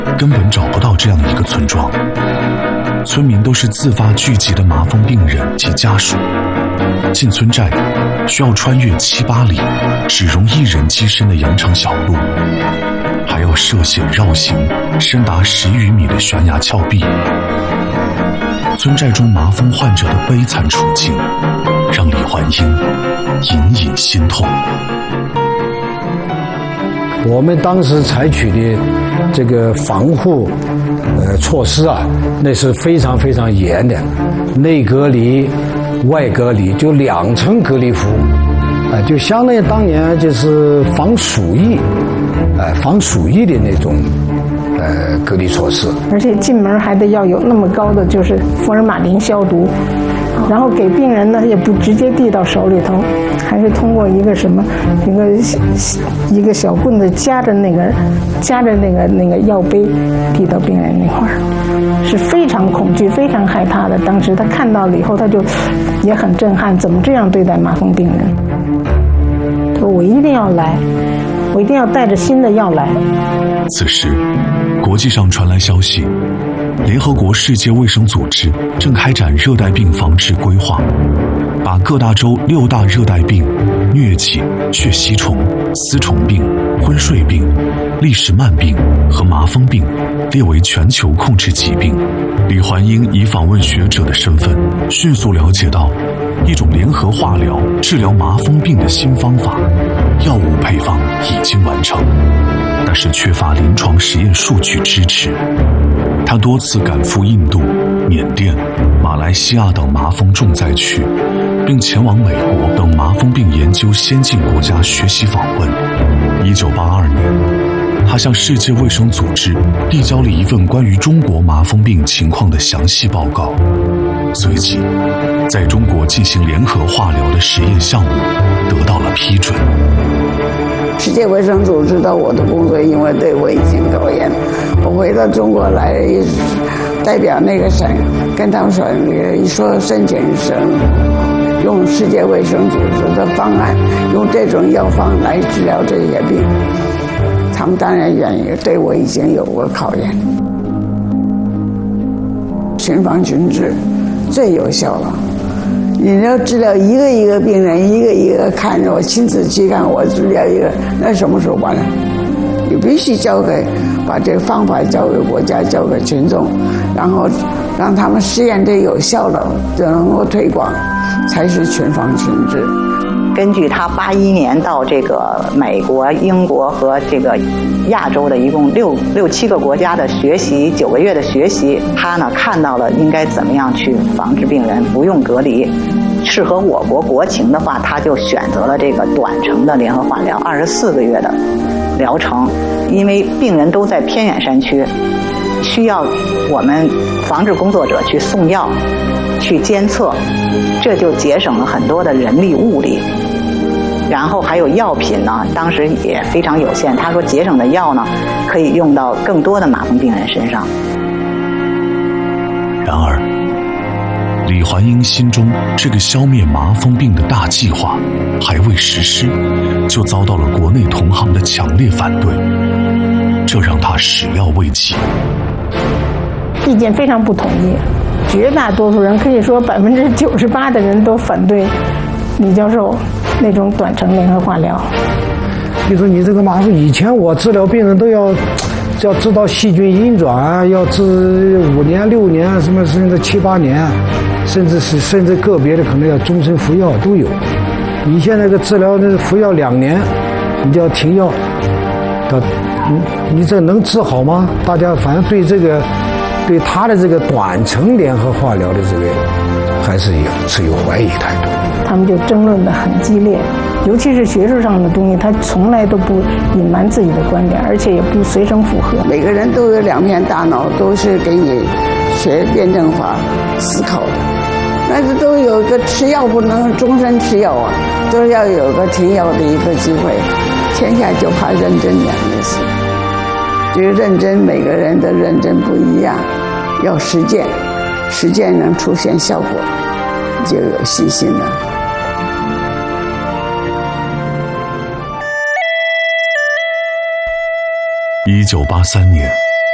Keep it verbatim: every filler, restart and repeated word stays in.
根本找不到这样一个村庄，村民都是自发聚集的麻风病人及家属。进村寨需要穿越七八里只容一人栖身的羊肠小路，还要涉险绕行深达十余米的悬崖峭壁。村寨中麻风患者的悲惨处境让李焕英隐隐心痛。 我们当时采取的这个防护呃措施啊，那是非常非常严的，内隔离、外隔离，就两层隔离服，啊、呃，就相当于当年就是防鼠疫，呃，防鼠疫的那种呃隔离措施。 而且进门还得要有那么高的就是福尔马林消毒。然后给病人呢也不直接递到手里头，还是通过一个什么一个一个小棍子夹着那个夹着那个那个药杯递到病人那块儿，是非常恐惧非常害怕的。当时他看到了以后他就也很震撼，怎么这样对待麻风病人。他说我一定要来，我一定要带着新的药来。 此时国际上传来消息，联合国世界卫生组织正开展热带病防治规划，把各大洲六大热带病——疟疾、血吸虫、丝虫病、昏睡病、利什曼病和麻风病列为全球控制疾病。李焕英以访问学者的身份，迅速了解到一种联合化疗治疗麻风病的新方法，药物配方已经完成，但是缺乏临床实验数据支持。他多次赶赴印度、缅甸、马来西亚等麻风重灾区，并前往美国等麻风病研究先进国家学习访问。一九八二年，他向世界卫生组织递交了一份关于中国麻风病情况的详细报告，随即在中国进行联合化疗的实验项目得到了批准。 世界卫生组织的我的工作，因为对我已经考验，我回到中国来，代表那个省跟他们说，那个一说申请省用世界卫生组织的方案，用这种药方来治疗这些病，他们当然愿意，对我已经有过考验。群防群治最有效了。你要治疗一个一个病人，一个一个看着，我亲自去看，我治疗一个，那什么时候完了？你必须交给，把这个方法交给国家，交给群众，然后让他们试验这有效了，就能够推广，才是群防群治。 根据他八一年到这个美国、英国和这个亚洲的一共六六七个国家的学习，九个月的学习，他呢看到了应该怎么样去防治病人不用隔离。适合我国国情的话，他就选择了这个短程的联合化疗，二十四个月的疗程，因为病人都在偏远山区，需要我们防治工作者去送药、去监测，这就节省了很多的人力物力。然后还有药品呢，当时也非常有限。他说节省的药呢，可以用到更多的麻风病人身上。 然而，李焕英心中这个消灭麻风病的大计划还未实施，就遭到了国内同行的强烈反对，这让他始料未及。 意见非常不统一，绝大多数人可以说百分之九十八的人都反对李教授那种短程联合化疗。 你说你这个麻风，以前我治疗病人都要要知道细菌阴转啊，要治五年六年，什么甚至七八年，甚至是甚至个别的可能要终身服药都有。你现在这个治疗那服药两年，你就要停药，你你这能治好吗？大家反正对这个对他的这个短程联合化疗的这个还是有持有怀疑态度。 他们就争论得很激烈，尤其是学术上的东西，他从来都不隐瞒自己的观点，而且也不随声附和。 每个人都有两片大脑，都是给你学辩证法思考的，但是都有一个吃药不能终身吃药啊，都要有个停药的一个机会。天下就怕认真两个字，这个认真每个人的认真不一样，要实践，实践能出现效果，就有信心了。 一九八三年，